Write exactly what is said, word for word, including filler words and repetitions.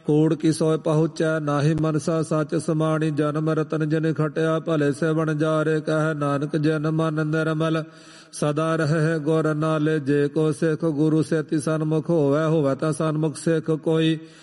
ਕੂੜ ਕੀ ਸੋਇ ਪਹੁੰਚੈ ਨਾਹੀ ਮਨਸਾ ਸੱਚ ਸਮਾਣੀ। ਜਨਮ ਰਤਨ ਜਿਨ ਖਟਿਆ ਭਲੇ ਸੇ ਬਣ ਜਾਰੇ ਕਹਿ ਨਾਨਕ ਜਨ ਮਨ ਨਿਰਮਲ ਸਦਾ ਰਹੇ ਗੁਰ ਨਾਲੇ। ਜੇ ਕੋ ਸਿੱਖ ਗੁਰੂ ਸੇਤੀ ਸਨਮੁਖ ਹੋਵੈ ਹੋਵੈ ਤਾਂ ਸਨਮੁਖ ਸਿੱਖ ਕੋਈ